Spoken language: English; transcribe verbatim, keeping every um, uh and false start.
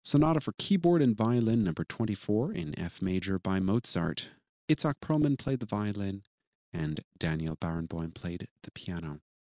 Sonata for Keyboard and Violin number twenty-four in F major by Mozart. Itzhak Perlman played the violin and Daniel Barenboim played the piano.